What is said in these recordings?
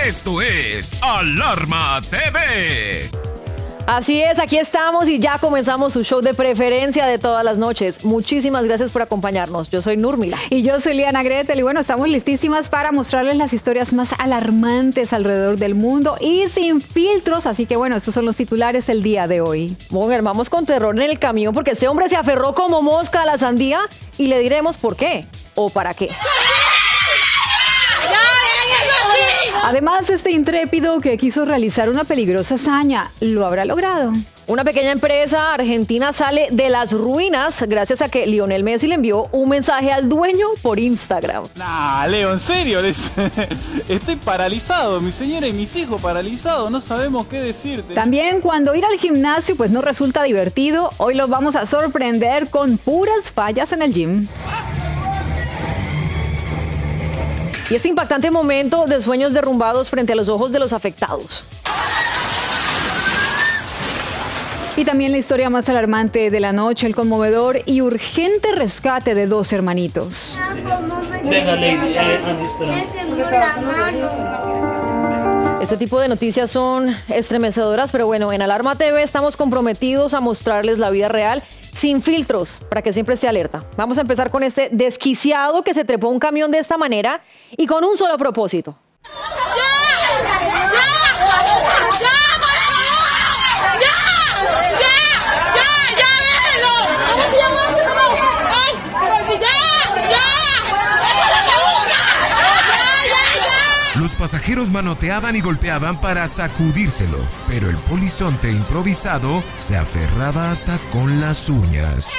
Esto es Alarma TV. Así es, aquí estamos y ya comenzamos su show de preferencia de todas las noches. Muchísimas gracias por acompañarnos. Yo soy Nurmila. Y yo soy Liana Gretel. Y bueno, estamos listísimas para mostrarles las historias más alarmantes alrededor del mundo y sin filtros. Así que bueno, estos son los titulares el día de hoy. Bueno, vamos con terror en el camión porque este hombre se aferró como mosca a la sandía y le diremos por qué o para qué. Además, este intrépido que quiso realizar una peligrosa hazaña, ¿lo habrá logrado? Una pequeña empresa argentina sale de las ruinas gracias a que Lionel Messi le envió un mensaje al dueño por Instagram. Nah, Leo, en serio, estoy paralizado, mi señora y mis hijos paralizados, no sabemos qué decirte. También cuando ir al gimnasio pues no resulta divertido, hoy los vamos a sorprender con puras fallas en el gym. Y este impactante momento de sueños derrumbados frente a los ojos de los afectados. Y también la historia más alarmante de la noche, el conmovedor y urgente rescate de dos hermanitos. Venga, Lady, Este tipo de noticias son estremecedoras, pero bueno, en Alarma TV estamos comprometidos a mostrarles la vida real sin filtros, para que siempre esté alerta. Vamos a empezar con este desquiciado que se trepó a un camión de esta manera y con un solo propósito. Los pasajeros manoteaban y golpeaban para sacudírselo, pero el polizonte improvisado se aferraba hasta con las uñas.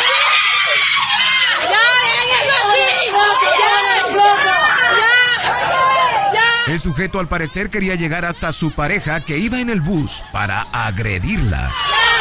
El sujeto al parecer quería llegar hasta su pareja que iba en el bus para agredirla.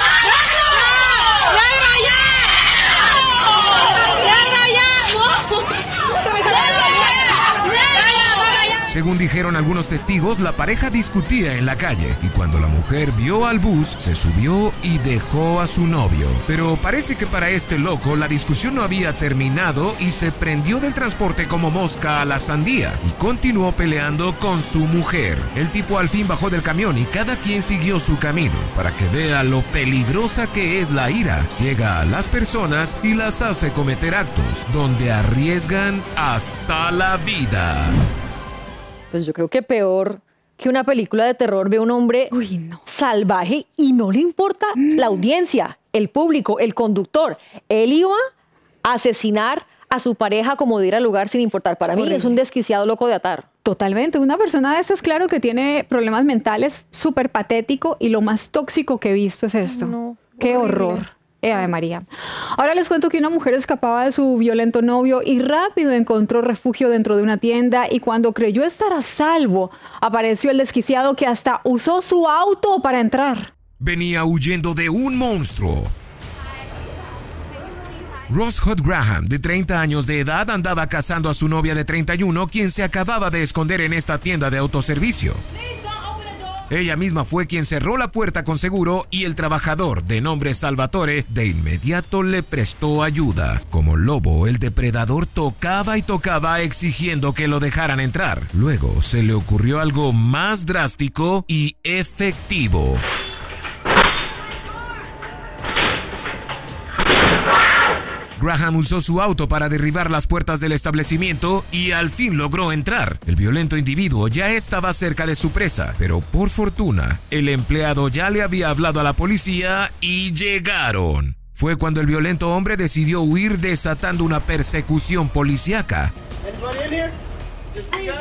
Según dijeron algunos testigos, la pareja discutía en la calle y cuando la mujer vio al bus, se subió y dejó a su novio. Pero parece que para este loco la discusión no había terminado y se prendió del transporte como mosca a la sandía y continuó peleando con su mujer. El tipo al fin bajó del camión y cada quien siguió su camino para que vea lo peligrosa que es la ira. Ciega a las personas y las hace cometer actos donde arriesgan hasta la vida. Pues yo creo que peor que una película de terror ve un hombre salvaje y no le importa la audiencia, el público, el conductor. Él iba a asesinar a su pareja como diera lugar sin importar. Para mí es un desquiciado loco de atar. Totalmente. Una persona de estas, claro que tiene problemas mentales, súper patético y lo más tóxico que he visto es esto. No, qué horror. Ave María. Ahora les cuento que una mujer escapaba de su violento novio y rápido encontró refugio dentro de una tienda y cuando creyó estar a salvo, apareció el desquiciado que hasta usó su auto para entrar. Venía huyendo de un monstruo. Ross Hod Graham, de 30 años de edad, andaba cazando a su novia de 31, quien se acababa de esconder en esta tienda de autoservicio. Ella misma fue quien cerró la puerta con seguro y el trabajador, de nombre Salvatore, de inmediato le prestó ayuda. Como lobo, el depredador tocaba y tocaba exigiendo que lo dejaran entrar. Luego se le ocurrió algo más drástico y efectivo. Graham usó su auto para derribar las puertas del establecimiento y al fin logró entrar. El violento individuo ya estaba cerca de su presa, pero por fortuna, el empleado ya le había hablado a la policía y llegaron. Fue cuando el violento hombre decidió huir desatando una persecución policíaca.